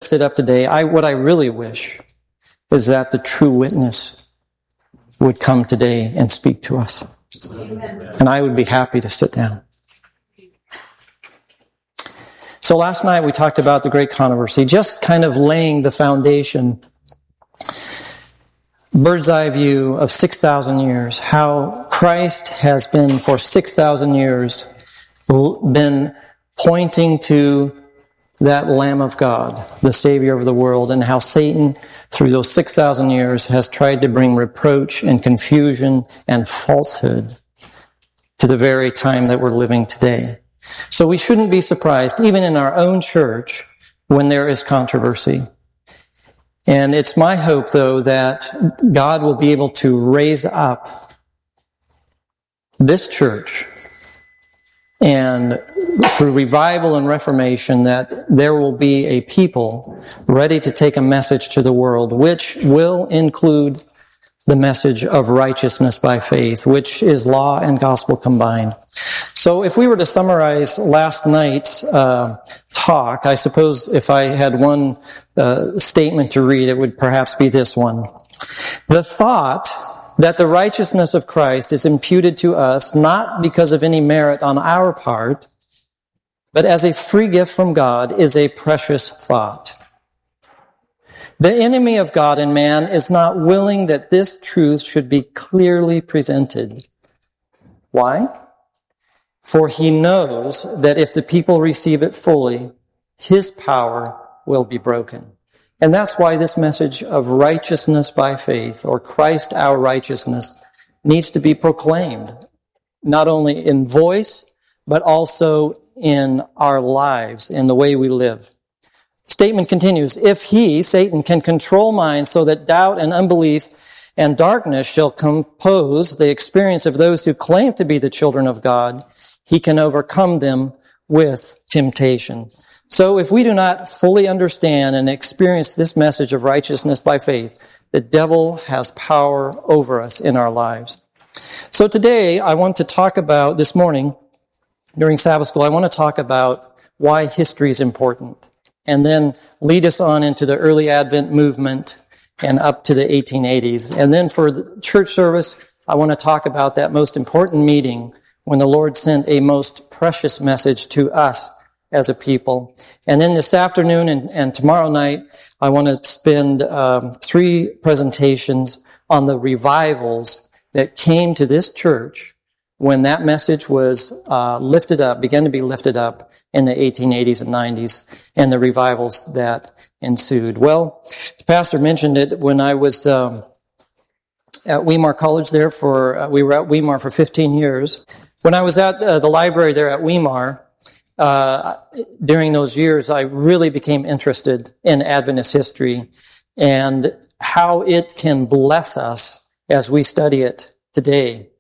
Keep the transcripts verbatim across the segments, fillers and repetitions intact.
lifted up today. I, what I really wish is that the true witness would come today and speak to us. Amen. And I would be happy to sit down. So last night we talked about the great controversy, just kind of laying the foundation, bird's eye view of six thousand years, how Christ has been for six thousand years been pointing to that Lamb of God, the Savior of the world, and how Satan, through those six thousand years, has tried to bring reproach and confusion and falsehood to the very time that we're living today. So we shouldn't be surprised, even in our own church, when there is controversy. And it's my hope, though, that God will be able to raise up this church, and through revival and reformation, that there will be a people ready to take a message to the world, which will include the message of righteousness by faith, which is law and gospel combined. So if we were to summarize last night's uh, talk, I suppose if I had one uh, statement to read, it would perhaps be this one. The thought that the righteousness of Christ is imputed to us not because of any merit on our part, but as a free gift from God, is a precious thought. The enemy of God and man is not willing that this truth should be clearly presented. Why? For he knows that if the people receive it fully, his power will be broken. And that's why this message of righteousness by faith, or Christ our righteousness, needs to be proclaimed, not only in voice, but also in our lives, in the way we live. The statement continues, if he, Satan, can control minds so that doubt and unbelief and darkness shall compose the experience of those who claim to be the children of God, he can overcome them with temptation. So if we do not fully understand and experience this message of righteousness by faith, the devil has power over us in our lives. So today I want to talk about, this morning, during Sabbath school, I want to talk about why history is important, and then lead us on into the early Advent movement and up to the eighteen eighties. And then for the church service, I want to talk about that most important meeting when the Lord sent a most precious message to us as a people. And then this afternoon and, and tomorrow night, I want to spend um, three presentations on the revivals that came to this church when that message was uh, lifted up, began to be lifted up in the eighteen eighties and nineties, and the revivals that ensued. Well, the pastor mentioned it when I was um, at Weimar College there for, uh, we were at Weimar for fifteen years. When I was at uh, the library there at Weimar, uh, during those years, I really became interested in Adventist history and how it can bless us as we study it today.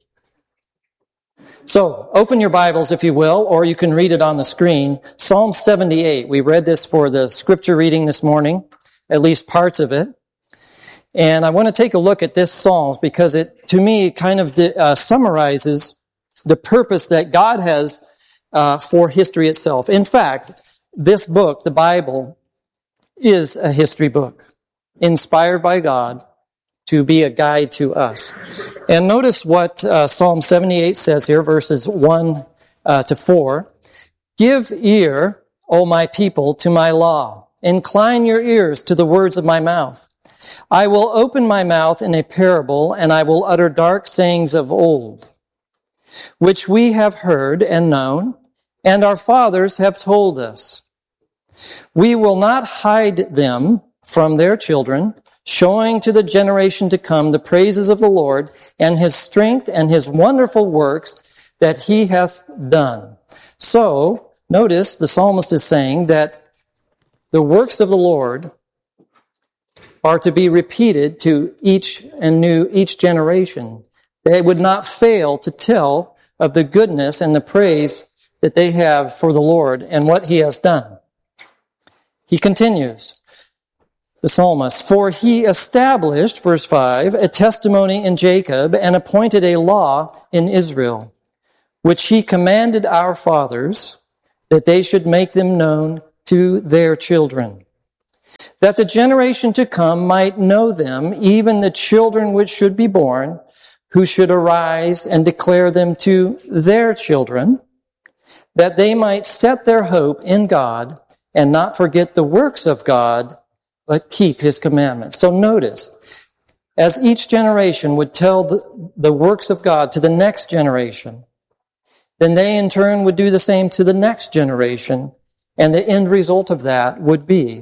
So, open your Bibles, if you will, or you can read it on the screen. Psalm seventy-eight. We read this for the scripture reading this morning, at least parts of it. And I want to take a look at this psalm because it, to me, kind of uh, summarizes the purpose that God has uh, for history itself. In fact, this book, the Bible, is a history book, inspired by God to be a guide to us. And notice what uh, Psalm seventy-eight says here, verses one uh, to four. Give ear, O my people, to my law. Incline your ears to the words of my mouth. I will open my mouth in a parable, and I will utter dark sayings of old, which we have heard and known, and our fathers have told us. We will not hide them from their children, showing to the generation to come the praises of the Lord and his strength and his wonderful works that he hath done. So, notice the psalmist is saying that the works of the Lord are to be repeated to each and new, each generation. They would not fail to tell of the goodness and the praise that they have for the Lord and what he has done. He continues, the psalmist, for he established, verse five, a testimony in Jacob and appointed a law in Israel, which he commanded our fathers that they should make them known to their children, that the generation to come might know them, even the children which should be born, who should arise and declare them to their children, that they might set their hope in God and not forget the works of God, but keep his commandments. So notice, as each generation would tell the, the works of God to the next generation, then they in turn would do the same to the next generation, and the end result of that would be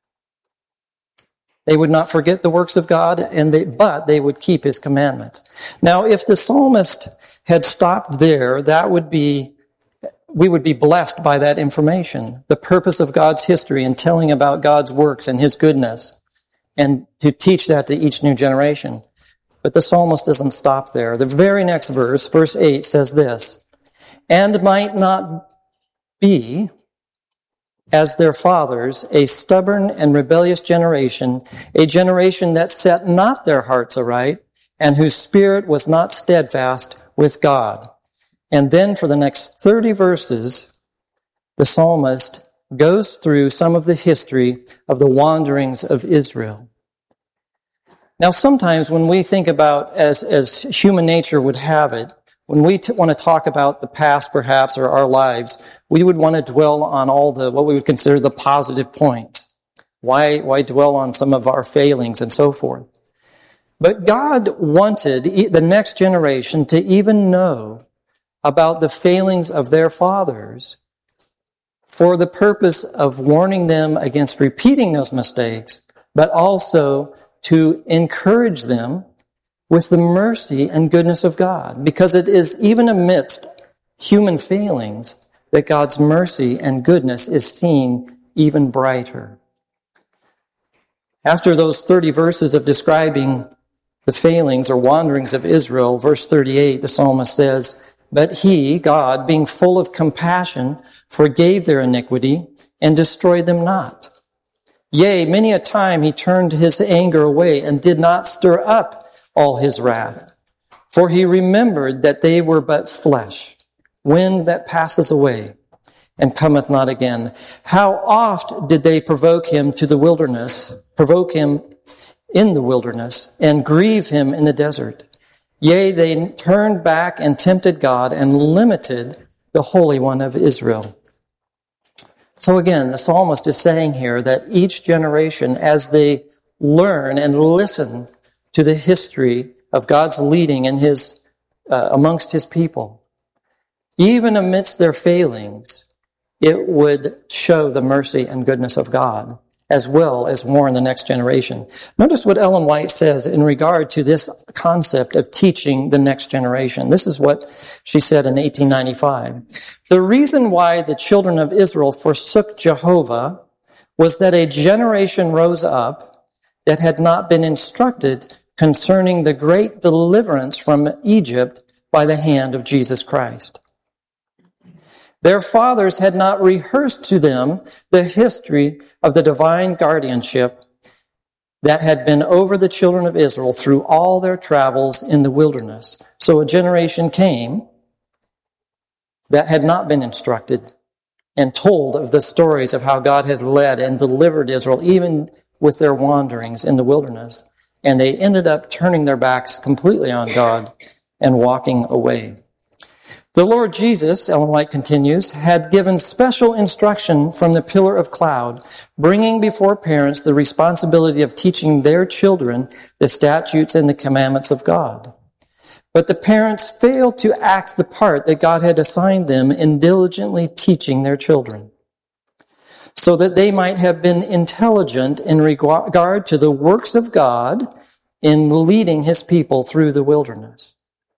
they would not forget the works of God, and they, but they would keep his commandments. Now, if the psalmist had stopped there, that would be, we would be blessed by that information, the purpose of God's history and telling about God's works and his goodness, and to teach that to each new generation. But the psalmist doesn't stop there. The very next verse, verse eight, says this, and might not be, as their fathers, a stubborn and rebellious generation, a generation that set not their hearts aright, and whose spirit was not steadfast with God. And then for the next thirty verses, the psalmist goes through some of the history of the wanderings of Israel. Now, sometimes when we think about, as, as human nature would have it, when we t- want to talk about the past, perhaps, or our lives, we would want to dwell on all the, what we would consider the positive points. Why, why dwell on some of our failings and so forth? But God wanted the next generation to even know about the failings of their fathers for the purpose of warning them against repeating those mistakes, but also to encourage them with the mercy and goodness of God, because it is even amidst human failings that God's mercy and goodness is seen even brighter. After those thirty verses of describing the failings or wanderings of Israel, verse thirty-eight, the psalmist says, but he, God, being full of compassion, forgave their iniquity and destroyed them not. Yea, many a time he turned his anger away and did not stir up all his wrath. For he remembered that they were but flesh, wind that passes away and cometh not again. How oft did they provoke him to the wilderness, provoke him in the wilderness, and grieve him in the desert? Yea, they turned back and tempted God and limited the Holy One of Israel. So again, the psalmist is saying here that each generation, as they learn and listen to the history of God's leading in his, uh, amongst his people, even amidst their failings, it would show the mercy and goodness of God, as well as warn the next generation. Notice what Ellen White says in regard to this concept of teaching the next generation. This is what she said in eighteen ninety-five. The reason why the children of Israel forsook Jehovah was that a generation rose up that had not been instructed concerning the great deliverance from Egypt by the hand of Jesus Christ. Their fathers had not rehearsed to them the history of the divine guardianship that had been over the children of Israel through all their travels in the wilderness. So a generation came that had not been instructed and told of the stories of how God had led and delivered Israel, even with their wanderings in the wilderness. And they ended up turning their backs completely on God and walking away. The Lord Jesus, Ellen White continues, had given special instruction from the pillar of cloud, bringing before parents the responsibility of teaching their children the statutes and the commandments of God. But the parents failed to act the part that God had assigned them in diligently teaching their children, so that they might have been intelligent in regard to the works of God in leading his people through the wilderness.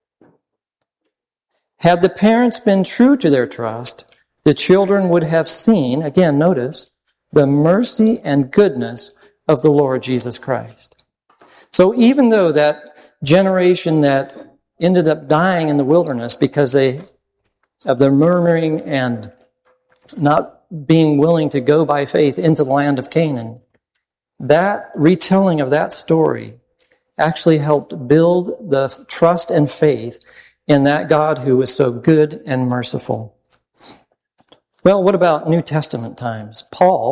Had the parents been true to their trust, the children would have seen, again, notice, the mercy and goodness of the Lord Jesus Christ. So even though that generation that ended up dying in the wilderness because they of their murmuring and not being willing to go by faith into the land of Canaan, that retelling of that story actually helped build the trust and faith in that God who is so good and merciful. Well, what about New Testament times? Paul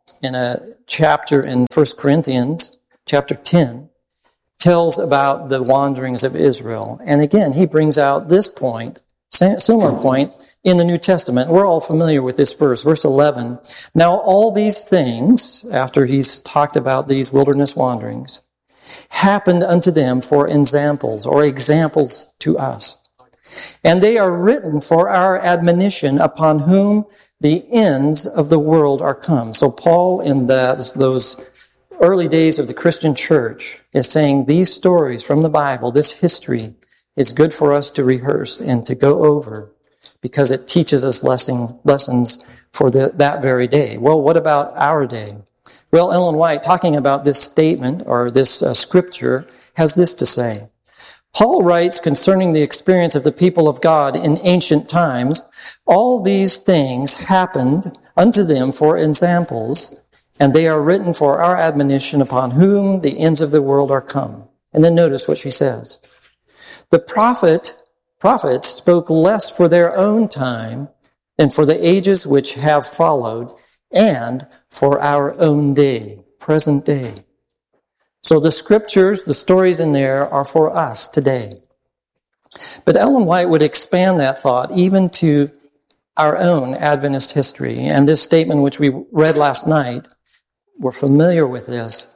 in a chapter in First Corinthians, chapter ten, tells about the wanderings of Israel. And again, he brings out this point, similar point, in the New Testament. We're all familiar with this verse, verse eleven. Now all these things, after he's talked about these wilderness wanderings, happened unto them for examples, or examples to us. And they are written for our admonition, upon whom the ends of the world are come. So Paul, in that, those early days of the Christian church, is saying these stories from the Bible, this history, is good for us to rehearse and to go over, because it teaches us lesson, lessons for the, that very day. Well, what about our day? Well, Ellen White, talking about this statement, or this uh, scripture, has this to say. Paul writes concerning the experience of the people of God in ancient times, all these things happened unto them for examples, and they are written for our admonition, upon whom the ends of the world are come. And then notice what she says. The prophet, prophets spoke less for their own time than for the ages which have followed, and for our own day, present day. So the scriptures, the stories in there, are for us today. But Ellen White would expand that thought even to our own Adventist history. And this statement, which we read last night, we're familiar with this,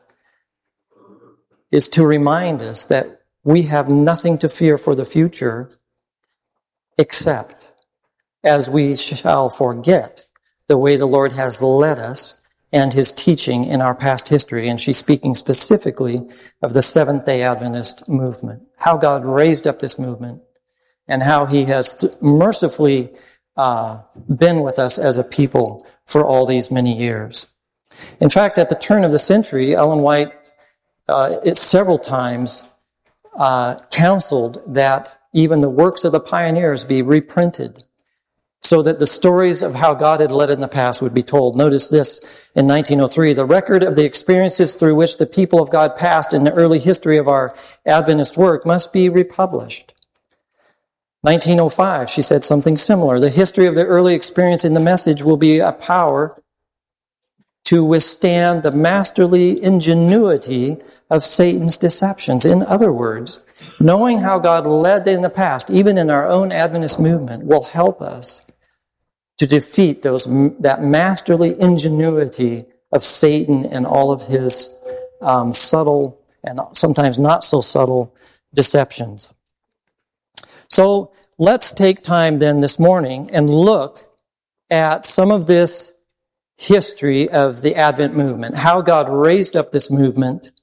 is to remind us that we have nothing to fear for the future, except as we shall forget the way the Lord has led us and his teaching in our past history. And she's speaking specifically of the Seventh-day Adventist movement, how God raised up this movement, and how he has mercifully uh, been with us as a people for all these many years. In fact, at the turn of the century, Ellen White uh, it several times uh, counseled that even the works of the pioneers be reprinted, so that the stories of how God had led in the past would be told. Notice this in nineteen oh three, the record of the experiences through which the people of God passed in the early history of our Adventist work must be republished. nineteen oh five, she said something similar. The history of the early experience in the message will be a power to withstand the masterly ingenuity of Satan's deceptions. In other words, knowing how God led in the past, even in our own Adventist movement, will help us to defeat those that masterly ingenuity of Satan and all of his um, subtle and sometimes not so subtle deceptions. So let's take time then this morning and look at some of this history of the Advent movement, how God raised up this movement,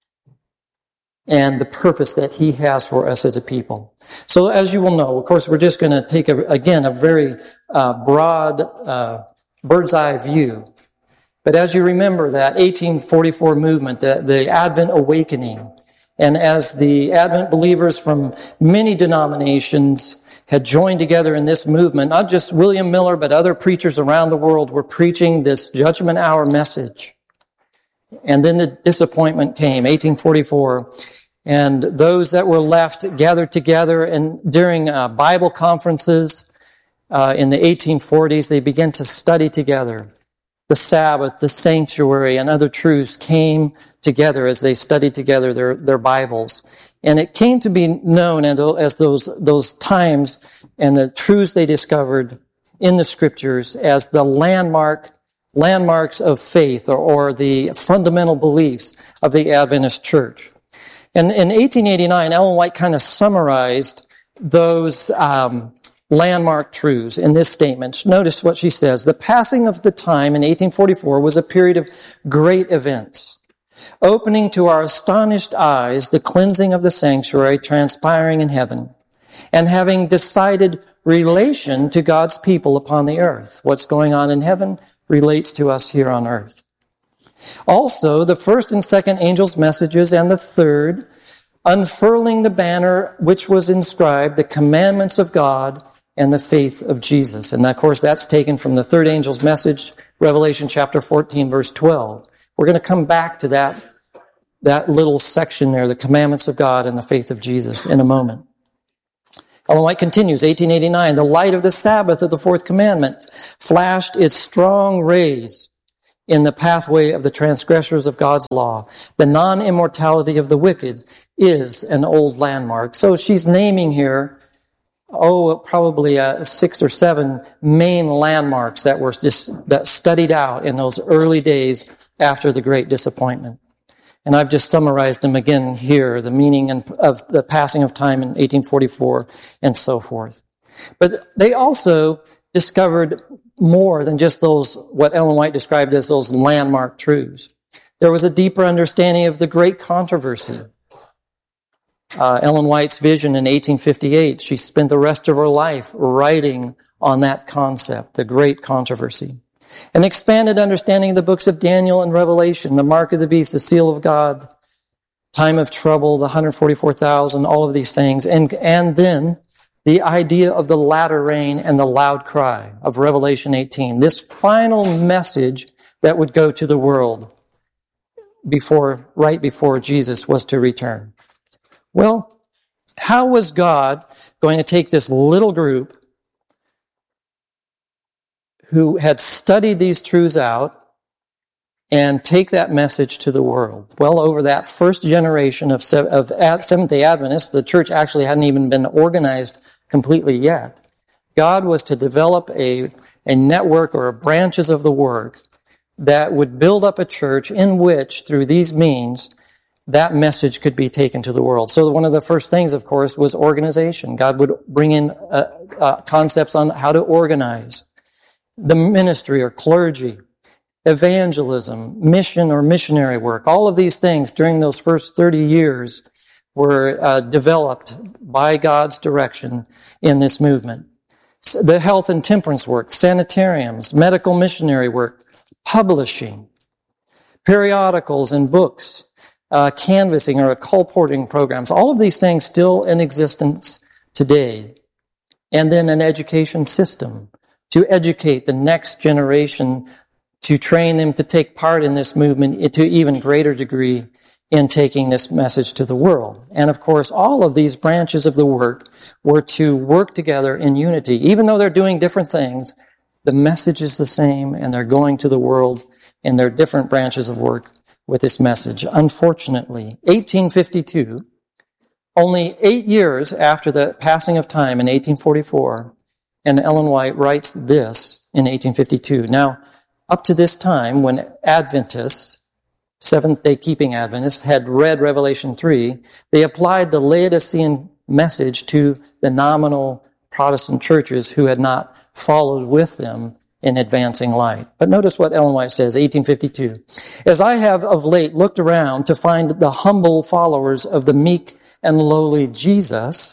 and the purpose that he has for us as a people. So as you will know, of course, we're just going to take, a, again, a very uh, broad uh, bird's eye view. But as you remember that eighteen forty-four movement, the, the Advent awakening, and as the Advent believers from many denominations had joined together in this movement, not just William Miller, but other preachers around the world were preaching this judgment hour message. And then the disappointment came, eighteen forty-four. And those that were left gathered together, and during uh, Bible conferences uh, in the eighteen forties, they began to study together. The Sabbath, the sanctuary, and other truths came together as they studied together their, their Bibles. And it came to be known as those, those times and the truths they discovered in the Scriptures as the landmark, landmarks of faith, or, or the fundamental beliefs of the Adventist Church. And in eighteen eighty-nine, Ellen White kind of summarized those um, landmark truths in this statement. Notice what she says. The passing of the time in eighteen forty-four was a period of great events, opening to our astonished eyes the cleansing of the sanctuary transpiring in heaven, and having decided relation to God's people upon the earth. What's going on in heaven relates to us here on earth. Also, the first and second angels' messages, and the third, unfurling the banner which was inscribed, the commandments of God and the faith of Jesus. And of course, that's taken from the third angel's message, Revelation chapter fourteen, verse twelve. We're going to come back to that, that little section there, the commandments of God and the faith of Jesus, in a moment. Ellen White continues, eighteen eighty-nine, the light of the Sabbath of the fourth commandment flashed its strong rays in the pathway of the transgressors of God's law. The non-immortality of the wicked is an old landmark. So she's naming here, oh, probably uh, six or seven main landmarks that were just, that studied out in those early days after the Great Disappointment. And I've just summarized them again here, the meaning of the passing of time in eighteen forty-four and so forth. But they also discovered more than just those, what Ellen White described as those landmark truths. There was a deeper understanding of the great controversy. Uh, Ellen White's vision in eighteen fifty-eight, she spent the rest of her life writing on that concept, the great controversy. An expanded understanding of the books of Daniel and Revelation, the mark of the beast, the seal of God, time of trouble, the one hundred forty-four thousand, all of these things. And, and then the idea of the latter rain and the loud cry of Revelation eighteen. This final message that would go to the world before, right before Jesus was to return. Well, how was God going to take this little group who had studied these truths out and take that message to the world? Well, over that first generation of Seventh-day Adventists, the church actually hadn't even been organized completely yet. God was to develop a, a network or branches of the work that would build up a church in which, through these means, that message could be taken to the world. So one of the first things, of course, was organization. God would bring in uh, uh, concepts on how to organize the ministry or clergy, evangelism, mission or missionary work. All of these things during those first thirty years were uh, developed by God's direction in this movement. The health and temperance work, sanitariums, medical missionary work, publishing, periodicals and books, uh, canvassing or colporting programs, all of these things still in existence today. And then an education system to educate the next generation, to train them to take part in this movement to even greater degree in taking this message to the world. And of course, all of these branches of the work were to work together in unity. Even though they're doing different things, the message is the same, and they're going to the world in their different branches of work with this message. Unfortunately, eighteen fifty-two, only eight years after the passing of time in eighteen forty-four, and Ellen White writes this in eighteen fifty-two. Now, up to this time, when Adventists, Seventh-day Keeping Adventists, had read Revelation three, they applied the Laodicean message to the nominal Protestant churches who had not followed with them in advancing light. But notice what Ellen White says, eighteen fifty-two. As I have of late looked around to find the humble followers of the meek and lowly Jesus,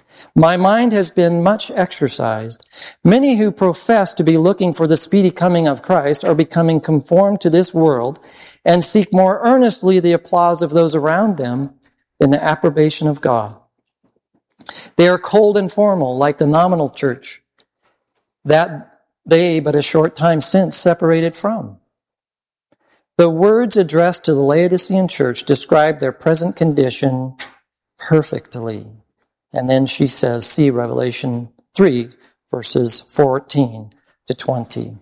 my mind has been much exercised. Many who profess to be looking for the speedy coming of Christ are becoming conformed to this world and seek more earnestly the applause of those around them than the approbation of God. They are cold and formal, like the nominal church that they but a short time since separated from. The words addressed to the Laodicean church describe their present condition perfectly. And then she says, see Revelation three, verses fourteen to twenty.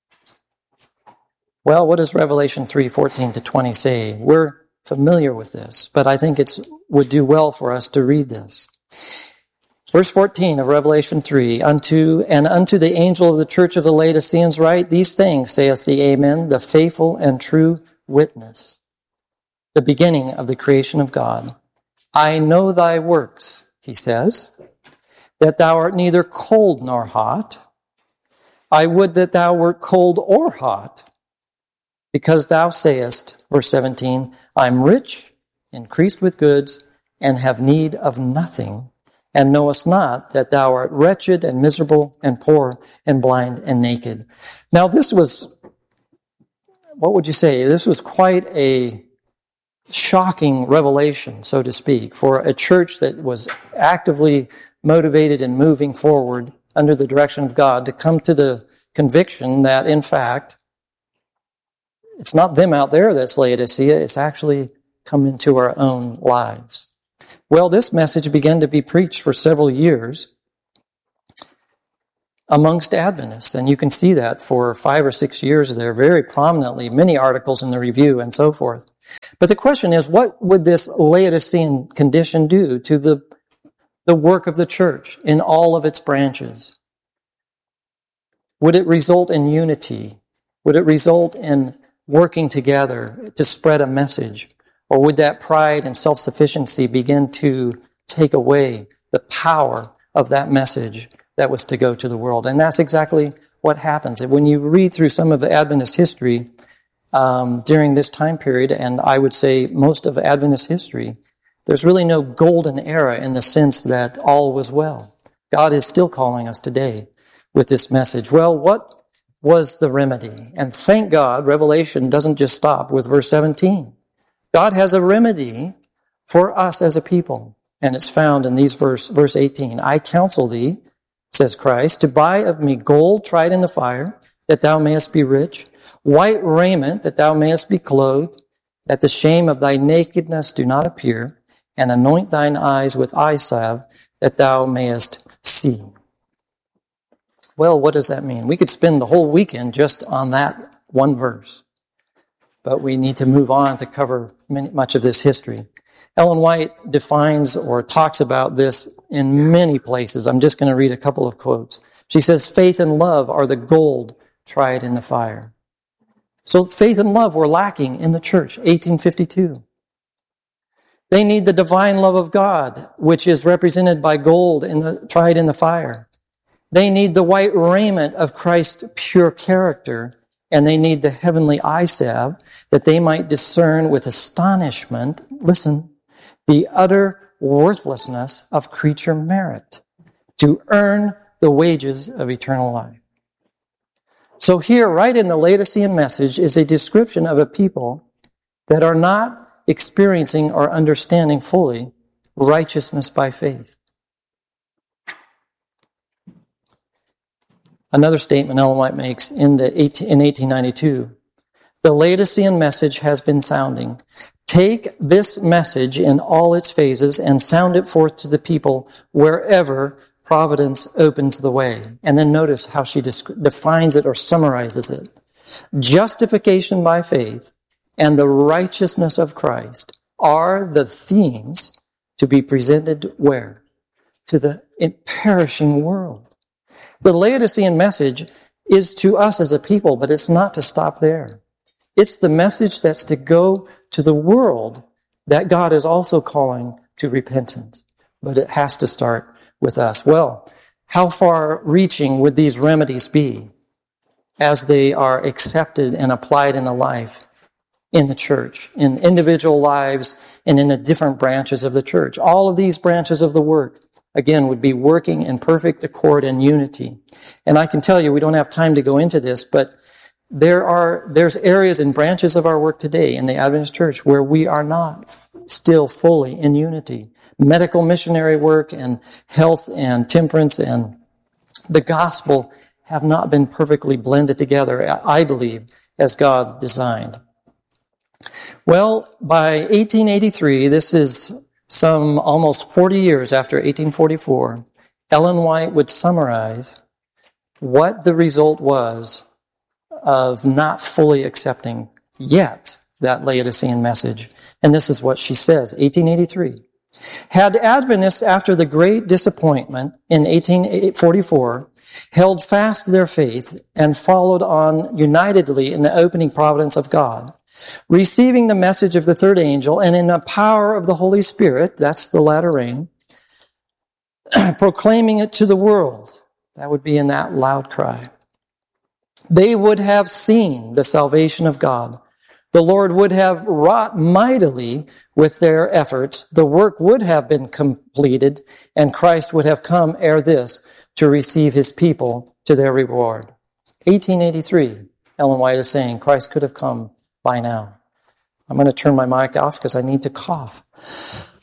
Well, what does Revelation three, fourteen to twenty say? We're familiar with this, but I think it would do well for us to read this. Verse fourteen of Revelation three, unto and unto the angel of the church of the Laodiceans write, these things saith the Amen, the faithful and true witness, the beginning of the creation of God. I know thy works, he says, that thou art neither cold nor hot. I would that thou wert cold or hot, because thou sayest, verse seventeen, I am rich, increased with goods, and have need of nothing, and knowest not that thou art wretched and miserable and poor and blind and naked. Now this was, what would you say? This was quite a shocking revelation, so to speak, for a church that was actively motivated and moving forward under the direction of God to come to the conviction that, in fact, it's not them out there that's Laodicea, it's actually come into our own lives. Well, this message began to be preached for several years amongst Adventists. And you can see that for five or six years there very prominently, many articles in the Review and so forth. But the question is, what would this Laodicean condition do to the, the work of the church in all of its branches? Would it result in unity? Would it result in working together to spread a message? Or would that pride and self-sufficiency begin to take away the power of that message that was to go to the world? And that's exactly what happens. When you read through some of the Adventist history um, during this time period, and I would say most of Adventist history, there's really no golden era in the sense that all was well. God is still calling us today with this message. Well, what was the remedy? And thank God, Revelation doesn't just stop with verse seventeen. God has a remedy for us as a people. And it's found in these verse, verse eighteen. I counsel thee, says Christ, to buy of me gold tried in the fire, that thou mayest be rich, white raiment, that thou mayest be clothed, that the shame of thy nakedness do not appear, and anoint thine eyes with eye salve, that thou mayest see. Well, what does that mean? We could spend the whole weekend just on that one verse. But we need to move on to cover many, much of this history. Ellen White defines or talks about this in many places. I'm just going to read a couple of quotes. She says, faith and love are the gold tried in the fire. So faith and love were lacking in the church, eighteen fifty-two. They need the divine love of God, which is represented by gold in the, tried in the fire. They need the white raiment of Christ's pure character, and they need the heavenly eye salve that they might discern with astonishment, listen, the utter worthlessness of creature merit to earn the wages of eternal life. So here, right in the Laodicean message, is a description of a people that are not experiencing or understanding fully righteousness by faith. Another statement Ellen White makes in the in eighteen ninety-two, the Laodicean message has been sounding. Take this message in all its phases and sound it forth to the people wherever providence opens the way. And then notice how she defines it or summarizes it. Justification by faith and the righteousness of Christ are the themes to be presented where? To the perishing world. The Laodicean message is to us as a people, but it's not to stop there. It's the message that's to go to the world that God is also calling to repentance. But it has to start with us. Well, how far-reaching would these remedies be as they are accepted and applied in the life in the church, in individual lives, and in the different branches of the church? All of these branches of the work, again, would be working in perfect accord and unity. And I can tell you, we don't have time to go into this, but there are, there's areas and branches of our work today in the Adventist church where we are not f- still fully in unity. Medical missionary work and health and temperance and the gospel have not been perfectly blended together, I believe, as God designed. Well, by eighteen eighty-three, this is some almost forty years after eighteen forty-four, Ellen White would summarize what the result was of not fully accepting yet that Laodicean message. And this is what she says, eighteen eighty-three. Had Adventists, after the great disappointment in eighteen forty-four, held fast their faith and followed on unitedly in the opening providence of God, receiving the message of the third angel, and in the power of the Holy Spirit, that's the latter rain, proclaiming it to the world, that would be in that loud cry, they would have seen the salvation of God. The Lord would have wrought mightily with their efforts. The work would have been completed, and Christ would have come ere this to receive his people to their reward. eighteen eighty-three, Ellen White is saying Christ could have come by now. I'm going to turn my mic off because I need to cough.